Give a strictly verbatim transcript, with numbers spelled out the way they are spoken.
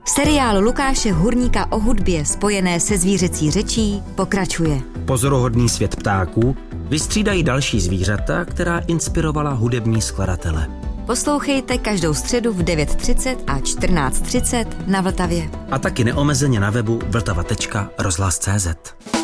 Seriál Lukáše Hurníka o hudbě spojené se zvířecí řečí pokračuje. Pozoruhodný svět ptáků vystřídají další zvířata, která inspirovala hudební skladatele. Poslouchejte každou středu v devět třicet a čtrnáct třicet na Vltavě. A taky neomezeně na webu vltava tečka rozhlas tečka cé zet.